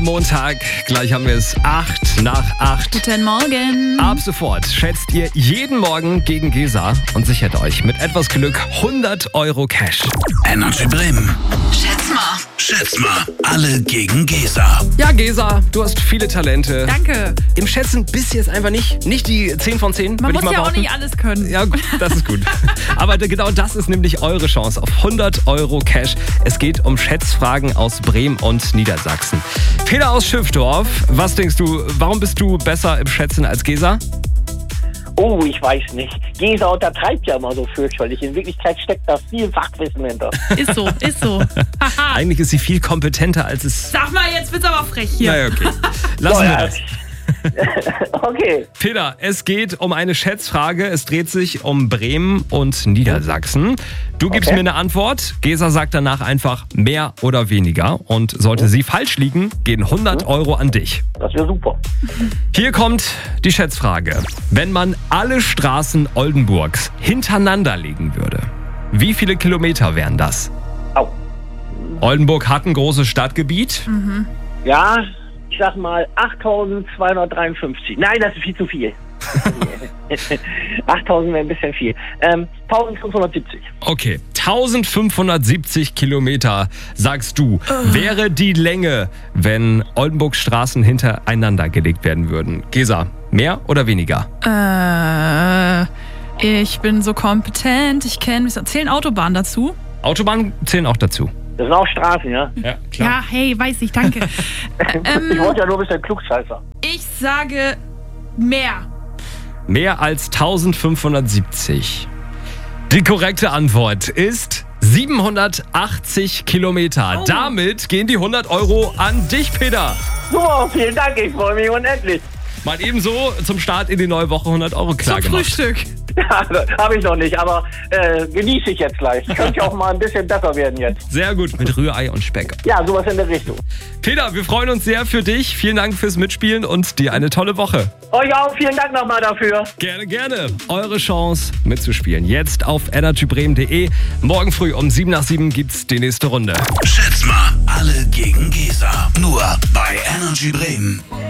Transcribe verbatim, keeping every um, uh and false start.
am Montag. Gleich haben wir es acht nach acht. Guten Morgen. Ab sofort schätzt ihr jeden Morgen gegen Gesa und sichert euch mit etwas Glück hundert Euro Cash. Energy Bremen. Schätz mal. Schätz mal, alle gegen Gesa. Ja, Gesa, du hast viele Talente. Danke. Im Schätzen bist du jetzt einfach nicht, nicht die zehn von zehn, Man würde muss ich mal ja auch behaupten. nicht alles können. Ja, gut, das ist gut. Aber genau das ist nämlich eure Chance auf hundert Euro Cash. Es geht um Schätzfragen aus Bremen und Niedersachsen. Peter aus Schiffdorf, was denkst du, warum bist du besser im Schätzen als Gesa? Oh, ich weiß nicht. Gesa untertreibt ja immer so fürchterlich. In Wirklichkeit steckt da viel Fachwissen hinter. Ist so, ist so. Haha. Eigentlich ist sie viel kompetenter als es... Sag mal, jetzt wird's aber frech hier. Naja, okay. Lassen So, wir ja. das. Okay. Peter, es geht um eine Schätzfrage. Es dreht sich um Bremen und Niedersachsen. Du gibst Okay. mir eine Antwort. Gesa sagt danach einfach mehr oder weniger. Und sollte sie falsch liegen, gehen hundert Euro an dich. Das wäre super. Hier kommt die Schätzfrage. Wenn man alle Straßen Oldenburgs hintereinander legen würde, wie viele Kilometer wären das? Au. Oldenburg hat ein großes Stadtgebiet. Ja, ich sag mal achttausendzweihundertdreiundfünfzig. Nein, das ist viel zu viel. achttausend wäre ein bisschen viel. Ähm, eintausendfünfhundertsiebzig. Okay, eintausendfünfhundertsiebzig Kilometer, sagst du, wäre die Länge, wenn Oldenburgs Straßen hintereinander gelegt werden würden. Gesa, mehr oder weniger? Äh, ich bin so kompetent. Ich kenne... Zählen Autobahnen dazu? Autobahnen zählen auch dazu. Das sind auch Straßen, ja? Ja, Ja, hey, weiß ich, danke. Ich wollte ja nur ein bisschen klugscheißer. Ich sage mehr. Mehr als eintausendfünfhundertsiebzig. Die korrekte Antwort ist siebenhundertachtzig Kilometer. Oh. Damit gehen die hundert Euro an dich, Peter. Super, vielen Dank, ich freue mich unendlich. Mal ebenso zum Start in die neue Woche hundert Euro klar Zum gemacht. Frühstück. Ja, habe ich noch nicht, aber äh, genieße ich jetzt gleich. Könnte ja auch mal ein bisschen besser werden jetzt. Sehr gut, mit Rührei und Speck. Ja, sowas in der Richtung. Peter, wir freuen uns sehr für dich. Vielen Dank fürs Mitspielen und dir eine tolle Woche. Euch auch, vielen Dank nochmal dafür. Gerne, gerne. Eure Chance mitzuspielen. Jetzt auf energy bremen punkt de. Morgen früh um sieben nach sieben gibt's die nächste Runde. Schätz mal, alle gegen Gesa. Nur bei Energy Bremen.